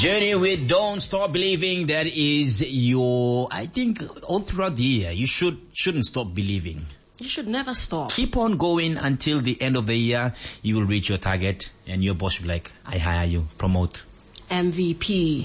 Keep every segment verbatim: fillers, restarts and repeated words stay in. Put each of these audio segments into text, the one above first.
Journey with Don't Stop Believing. That is your, I think, all throughout the year, you should, shouldn't stop believing. You should never stop. Keep on going until the end of the year. You will reach your target and your boss will be like, I hire you, promote. M V P.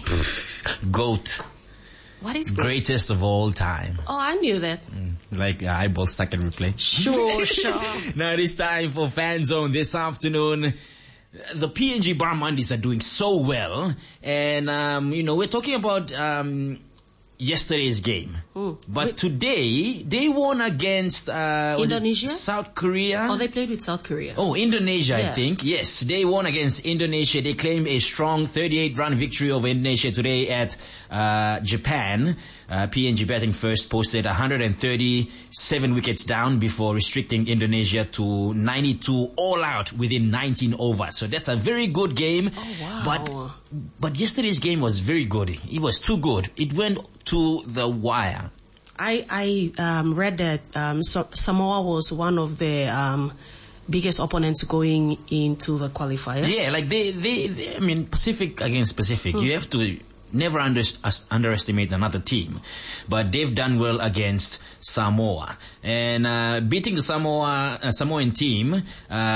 GOAT. What is GOAT? Greatest of all time. Oh, I knew that. Mm, like uh, eyeball stuck in replay. Sure, sure. Now it is time for Fan Zone this afternoon. The P N G Barramundi are doing so well, and um, you know, we're talking about um, yesterday's game. Mm. But Wait. today they won against uh, was Indonesia, it South Korea. Oh, they played with South Korea. Oh, Indonesia, yeah. I think. Yes, they won against Indonesia. They claimed a strong thirty-eight run victory over Indonesia today at uh, Japan. Uh, P N G batting first posted one hundred thirty-seven wickets down before restricting Indonesia to ninety-two all out within nineteen overs. So that's a very good game. Oh, wow. But, but yesterday's game was very good. It was too good. It went to the wire. I, I um, read that um, so, Samoa was one of the um, biggest opponents going into the qualifiers. Yeah, like they, they, they I mean, Pacific against Pacific. Hmm. You have to never under, uh, underestimate another team. But they've done well against Samoa. And uh, beating the Samoa uh, Samoan team uh,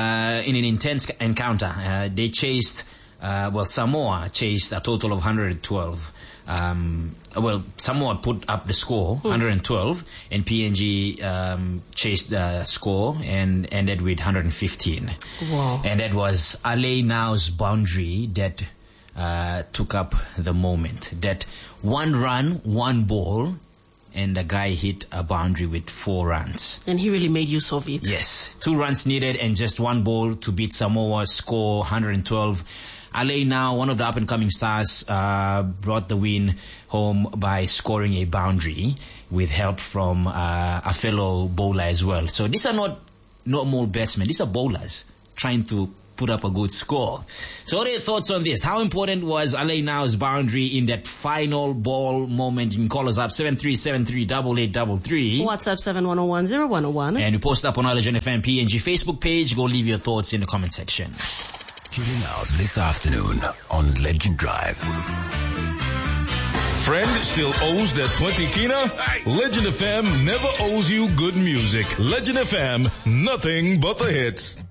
in an intense encounter, uh, they chased, uh, well, Samoa chased a total of one hundred twelve. Um, well, Samoa put up the score, hmm. one hundred twelve, and P N G um, chased the score and ended with one hundred fifteen. Wow. And that was Ale Nau's boundary that uh, took up the moment. That one run, one ball, and the guy hit a boundary with four runs. And he really made use of it. Yes. Two runs needed and just one ball to beat Samoa's score, one hundred twelve. Ale Nau, one of the up-and-coming stars, uh, brought the win home by scoring a boundary with help from uh, a fellow bowler as well. So these are not normal batsmen. These are bowlers trying to put up a good score. So what are your thoughts on this? How important was Ale Nau's boundary in that final ball moment? You can call us up seven three seven three, eight eight three three. WhatsApp seven one zero one zero one zero one. And you post up on our Legend F M P N G Facebook page. Go leave your thoughts in the comment section. Tuning out this afternoon on Legend Drive. Friend still owes that twenty kina? Legend F M never owes you good music. Legend F M, nothing but the hits.